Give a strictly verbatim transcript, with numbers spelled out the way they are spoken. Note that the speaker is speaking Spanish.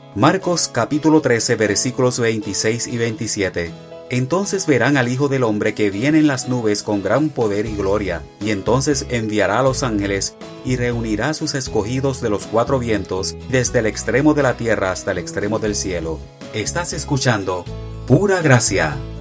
Marcos capítulo trece versículos veintiséis y veintisiete. Entonces verán al Hijo del Hombre que viene en las nubes con gran poder y gloria, y entonces enviará a los ángeles y reunirá a sus escogidos de los cuatro vientos, desde el extremo de la tierra hasta el extremo del cielo. Estás escuchando Pura Gracia.